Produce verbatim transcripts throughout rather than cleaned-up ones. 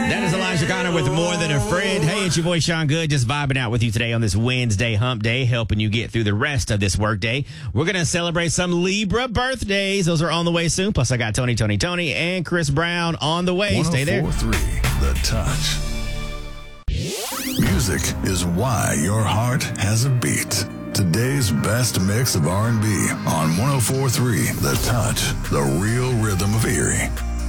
That is Elijah Connor with More Than a Friend. Hey, it's your boy Sean Good, just vibing out with you today on this Wednesday hump day, helping you get through the rest of this work day. We're going to celebrate some Libra birthdays. Those are on the way soon. Plus, I got Tony, Tony, Tony, and Chris Brown on the way. Stay there. one oh four point three The Touch. Music is why your heart has a beat. Today's best mix of R and B on one oh four point three The Touch, the real rhythm of Erie.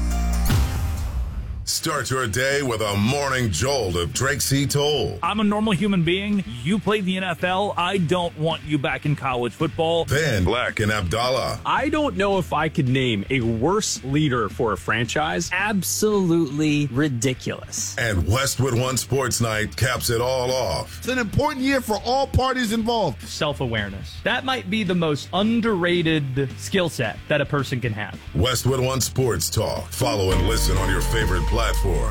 Start your day with a morning jolt of Drake C. Toll. I'm a normal human being. You played the N F L. I don't want you back in college football. Then Black and Abdallah. I don't know if I could name a worse leader for a franchise. Absolutely ridiculous. And Westwood One Sports Night caps it all off. It's an important year for all parties involved. Self-awareness. That might be the most underrated skill set that a person can have. Westwood One Sports Talk. Follow and listen on your favorite platform.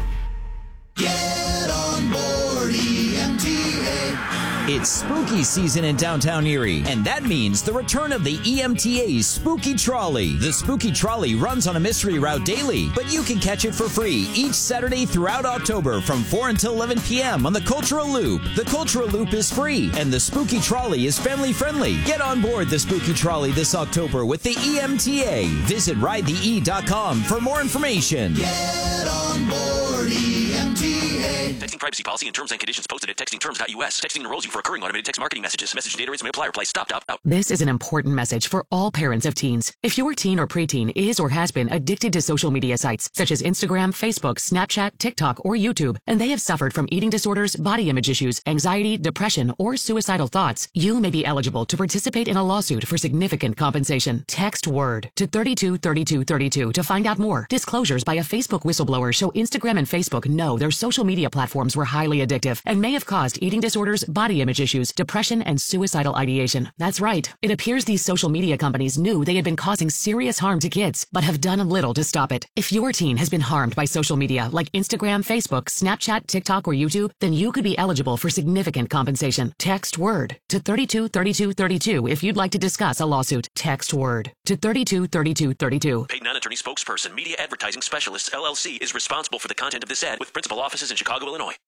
Get on board E M T A. It's spooky season in downtown Erie, and that means the return of the E M T A's Spooky Trolley. The Spooky Trolley runs on a mystery route daily, but you can catch it for free each Saturday throughout October from four until eleven p.m. on the Cultural Loop. The Cultural Loop is free, and the Spooky Trolley is family-friendly. Get on board the Spooky Trolley this October with the E M T A. Visit ride the e dot com for more information. Get on board E M T A. Texting privacy policy and terms and conditions posted at texting terms dot U S. Texting enrolls you for recurring automated text marketing messages. Message data rates may apply. Reply stop, opt out. This is an important message for all parents of teens. If your teen or preteen is or has been addicted to social media sites such as Instagram, Facebook, Snapchat, TikTok, or YouTube, and they have suffered from eating disorders, body image issues, anxiety, depression, or suicidal thoughts, you may be eligible to participate in a lawsuit for significant compensation. Text WORD to thirty-two thirty-two thirty-two to find out more. Disclosures by a Facebook whistleblower show Instagram and Facebook know their social media platforms were highly addictive and may have caused eating disorders, body image issues, depression, and suicidal ideation. That's right. It appears these social media companies knew they had been causing serious harm to kids, but have done little to stop it. If your teen has been harmed by social media like Instagram, Facebook, Snapchat, TikTok, or YouTube, then you could be eligible for significant compensation. Text WORD to thirty-two thirty-two thirty-two if you'd like to discuss a lawsuit. Text WORD to thirty-two thirty-two thirty-two. Paid non-attorney spokesperson, Media Advertising Specialist, L L C, is responsible for the content of this ad with principal offices in Chicago, Illinois.